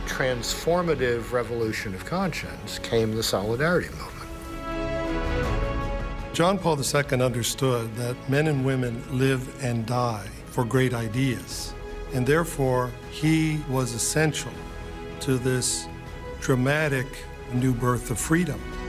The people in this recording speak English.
transformative revolution of conscience came the Solidarity movement. John Paul II understood that men and women live and die for great ideas, and therefore he was essential to this dramatic new birth of freedom.